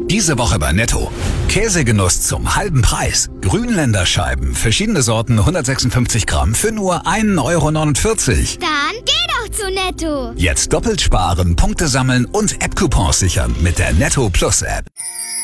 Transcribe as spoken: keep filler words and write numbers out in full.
Diese Woche bei Netto. Käsegenuss zum halben Preis. Grünländer Scheiben, verschiedene Sorten, hundertsechsundfünfzig Gramm für nur ein Euro neunundvierzig. Dann geh doch zu Netto. Jetzt doppelt sparen, Punkte sammeln und App-Coupons sichern mit der Netto Plus App.